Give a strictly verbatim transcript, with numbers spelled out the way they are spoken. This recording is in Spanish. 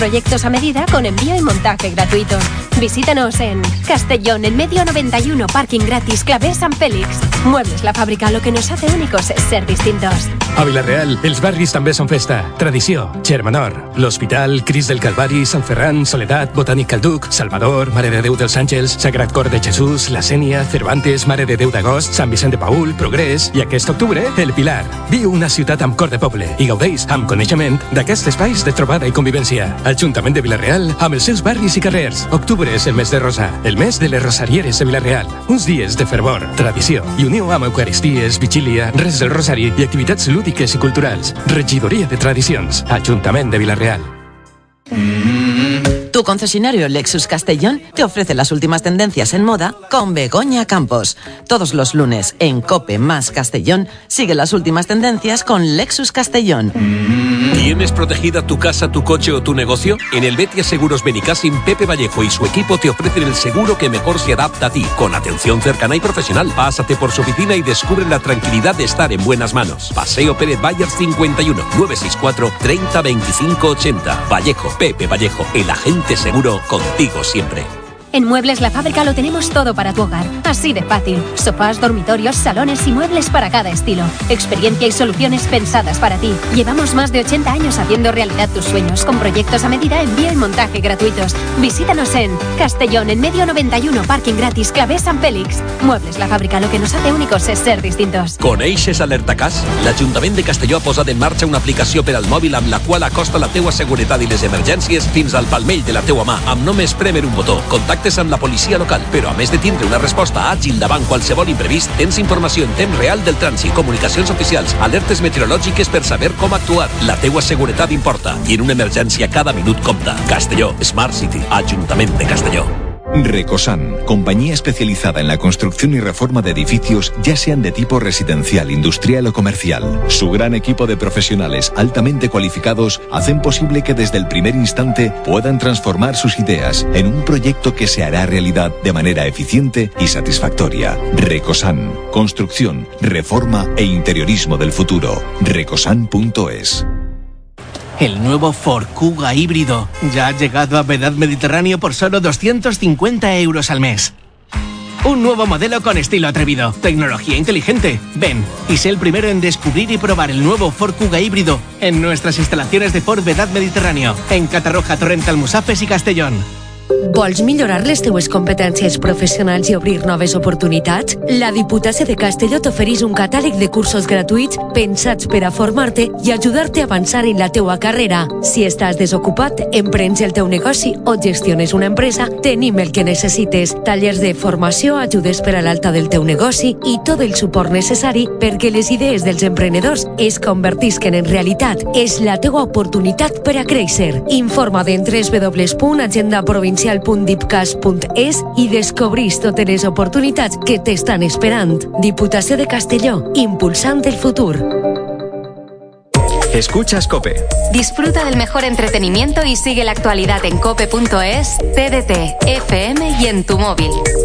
Proyectos a medida con envío y montaje gratuito. Visítanos en Castellón, en medio noventa y uno, parking gratis, Clavé San Félix. Muebles La Fàbrica, lo que nos hace únicos es ser distintos. A Vila-real, els barris també són festa. Tradició, Germanor, l'Hospital, Cris del Calvari, Sant Ferran, Soledat, Botànic Calduc, Salvador, Mare de Déu dels Àngels, Sagrat Cor de Jesús, La Sénia, Cervantes, Mare de Déu d'Agost, Sant Vicent de Paül, Progrés i aquest octubre, El Pilar. Viu una ciutat amb cor de poble i gaudeix amb coneixement d'aquests espais de trobada i convivència. Ajuntament de Vila-real amb els seus barris i carrers. Octubre és el mes de Rosa, el mes de les rosarieres de Vila-real. Uns dies de fervor, tradició i unió amb eucaristies, vigília, res del rosari i activitats lúdiques i culturals. Regidoria de Tradicions, Ajuntament de Vila-real. Tu concesionario Lexus Castellón te ofrece las últimas tendencias en moda con Begoña Campos. Todos los lunes en COPE más Castellón sigue las últimas tendencias con Lexus Castellón. ¿Tienes protegida tu casa, tu coche o tu negocio? En el Betia Seguros Benicassim, Pepe Vallejo y su equipo te ofrecen el seguro que mejor se adapta a ti, con atención cercana y profesional. Pásate por su oficina y descubre la tranquilidad de estar en buenas manos. Paseo Pérez Bayers cincuenta y uno, nueve seis cuatro, treinta veinticinco ochenta. Vallejo, Pepe Vallejo, el agente seguro contigo siempre. En Muebles La Fàbrica lo tenemos todo para tu hogar. Así de fácil. Sofás, dormitorios, salones y muebles para cada estilo. Experiencia y soluciones pensadas para ti. Llevamos más de ochenta años haciendo realidad tus sueños, con proyectos a medida, envío y montaje gratuitos. Visítanos en Castellón, en medio noventa y uno, parking gratis, Clavé San Félix. Muebles La Fàbrica, lo que nos hace únicos es ser distintos. Coneixes Alertacàs? L'Ajuntament de Castelló ha posat en marxa una aplicació per al mòbil amb la qual acosta la teua seguretat i les emergències fins al palmell de la teua mà, amb només prémer un botó. Contacta amb la policia local, però a més de tindre una resposta àgil davant qualsevol imprevist, tens informació en temps real del trànsit, comunicacions oficials, alertes meteorològiques per saber com actuar. La teua seguretat importa i en una emergència cada minut compta. Castelló, Smart City, Ajuntament de Castelló. Recosan, compañía especializada en la construcción y reforma de edificios, ya sean de tipo residencial, industrial o comercial. Su gran equipo de profesionales altamente cualificados hacen posible que desde el primer instante puedan transformar sus ideas en un proyecto que se hará realidad de manera eficiente y satisfactoria. Recosan, construcción, reforma e interiorismo del futuro. recosan punto es. El nuevo Ford Kuga híbrido ya ha llegado a Vedad Mediterráneo por solo doscientos cincuenta euros al mes. Un nuevo modelo con estilo atrevido, tecnología inteligente. Ven y sé el primero en descubrir y probar el nuevo Ford Kuga híbrido en nuestras instalaciones de Ford Vedad Mediterráneo, en Catarroja, Torrent, Almussafes i Castellón. Vols millorar les teues competències professionals i obrir noves oportunitats? La Diputació de Castelló t'ofereix un catàleg de cursos gratuïts pensats per a formar-te i ajudar-te a avançar en la teua carrera. Si estàs desocupat, emprens el teu negoci o gestiones una empresa, tenim el que necessites. Tallers de formació, ajudes per a l'alta del teu negoci i tot el suport necessari perquè les idees dels emprenedors es convertisquen en realitat. És la teua oportunitat per a créixer. Informa't en w w w punt agenda provincial punt dipcas punt es i descobrís totes les oportunitats que t'estan esperant. Diputació de Castelló, impulsant el futur. Escuchas COPE. Disfruta del mejor entretenimiento y sigue la actualidad en cope punto es, T D T, F M y en tu móvil.